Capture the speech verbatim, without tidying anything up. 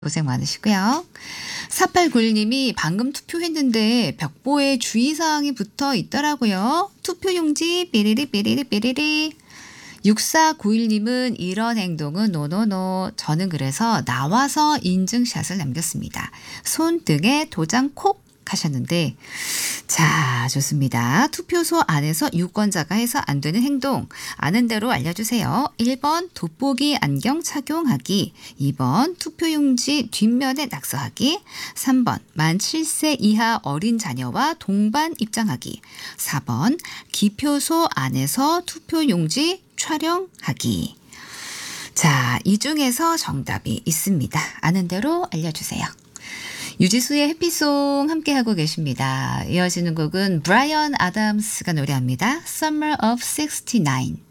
고생 많으시고요. 사팔구일 님이 방금 투표했는데 벽보에 주의사항이 붙어 있더라고요. 투표용지 삐리리 삐리리 삐리리. 육사구일 님은 이런 행동은 노노노. 저는 그래서 나와서 인증샷을 남겼습니다. 손등에 도장 콕 하셨는데, 자, 좋습니다. 투표소 안에서 유권자가 해서 안 되는 행동 아는 대로 알려주세요. 일 번 돋보기 안경 착용하기, 이 번 투표용지 뒷면에 낙서하기, 삼 번 만 칠 세 이하 어린 자녀와 동반 입장하기, 사 번 기표소 안에서 투표용지 촬영하기. 자, 이 중에서 정답이 있습니다. 아는 대로 알려주세요. 유지수의 해피송 함께하고 계십니다. 이어지는 곡은 브라이언 아담스가 노래합니다. Summer of 식스티나인.